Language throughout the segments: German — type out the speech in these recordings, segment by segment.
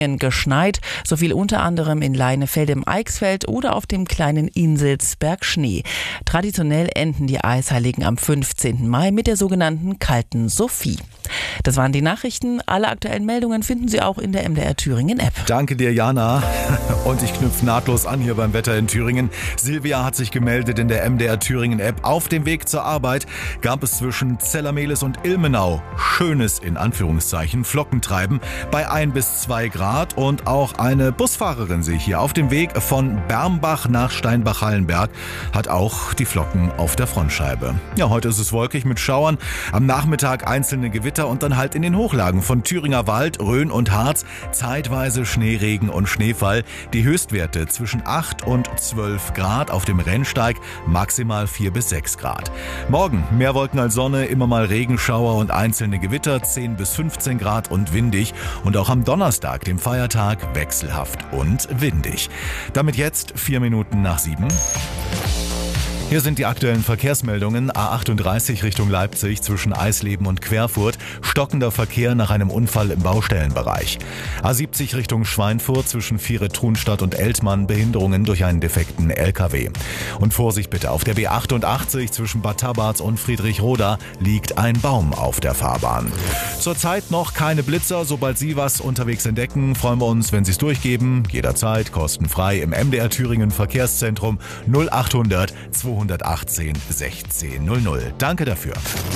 geschneit, so viel unter anderem in Leinefelde im Eichsfeld oder auf dem kleinen Inselsberg Schnee. Traditionell enden die Eisheiligen am 15. Mai mit der sogenannten Kalten Sophie. Das waren die Nachrichten. Alle aktuellen Meldungen finden Sie auch in der MDR Thüringen App. Danke dir, Jana. Und ich knüpfe nahtlos an hier beim Wetter in Thüringen. Silvia hat sich gemeldet in der MDR Thüringen App. Auf dem Weg zur Arbeit gab es zwischen Zellermehlis und Ilmenau schönes, in Anführungszeichen, Flockentreiben bei 1 bis 2 Grad. Und auch eine Busfahrerin sehe ich hier auf dem Weg von Bermbach nach Steinbach-Hallenberg hat auch die Flocken auf der Frontscheibe. Ja, heute ist es wolkig mit Schauern. Am Nachmittag einzelne Gewitter und dann halt in den Hochlagen von Thüringer Wald, Rhön und Harz zeitweise Schneeregen und Schneefall. Die Höchstwerte zwischen 8 und 12 Grad, auf dem Rennsteig maximal 4 bis 6 Grad. Morgen mehr Wolken als Sonne, immer mal Regenschauer und einzelne Gewitter, 10 bis 15 Grad und windig. Und auch am Donnerstag, dem Feiertag, wechselhaft und windig. Damit jetzt 4 Minuten nach 7. Hier sind die aktuellen Verkehrsmeldungen. A38 Richtung Leipzig zwischen Eisleben und Querfurt. Stockender Verkehr nach einem Unfall im Baustellenbereich. A70 Richtung Schweinfurt zwischen Viere-Thunstadt und Eltmann. Behinderungen durch einen defekten LKW. Und Vorsicht bitte, auf der B88 zwischen Bad Tabarz und Friedrichroda liegt ein Baum auf der Fahrbahn. Zurzeit noch keine Blitzer. Sobald Sie was unterwegs entdecken, freuen wir uns, wenn Sie es durchgeben. Jederzeit kostenfrei im MDR Thüringen Verkehrszentrum 0800 218 1600. Danke dafür.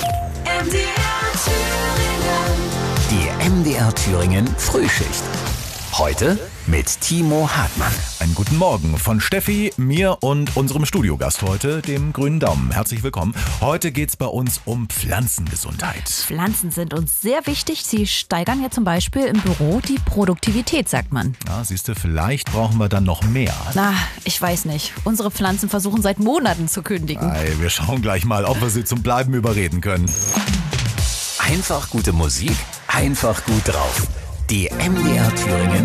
Die MDR Thüringen Frühschicht. Heute mit Timo Hartmann. Einen guten Morgen von Steffi, mir und unserem Studiogast heute, dem Grünen Daumen. Herzlich willkommen. Heute geht es bei uns um Pflanzengesundheit. Pflanzen sind uns sehr wichtig. Sie steigern ja zum Beispiel im Büro die Produktivität, sagt man. Ja, siehst du, vielleicht brauchen wir dann noch mehr. Na, ich weiß nicht. Unsere Pflanzen versuchen seit Monaten zu kündigen. Wir schauen gleich mal, ob wir sie zum Bleiben überreden können. Einfach gute Musik, einfach gut drauf. Die MDR Thüringen